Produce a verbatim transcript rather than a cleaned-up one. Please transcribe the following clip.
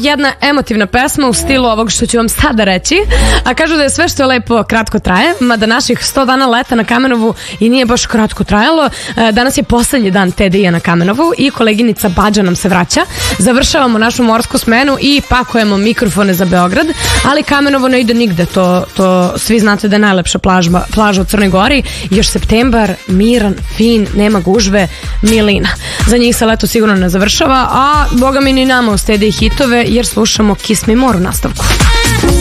jedna emotivna pesma u stilu ovog što ću vam sada reći, a kažu da je sve što je lepo kratko traje, mada naših sto dana leta na Kamenovu i nije baš kratko trajalo. Danas je poslednji dan T D I-a na Kamenovu i koleginica Bađa nam se vraća. Završavamo našu morsku smenu i pakujemo mikrofone za Beograd, ali Kamenovo ne ide nigde, to, to svi znate da je najlepša plaža, plaža u Crnoj Gori. Još septembar, miran, fin, nema gužve, milina. Za njih se leto sigurno ne završava, a boga mi ni nama u T D I hitove jer slušamo Kiss Me More u nastavku.